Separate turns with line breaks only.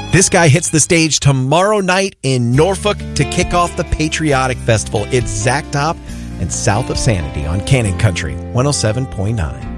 This guy hits the stage tomorrow night in Norfolk to kick off the Patriotic Festival. It's Zach Top and South of Sanity on Cannon Country 107.9.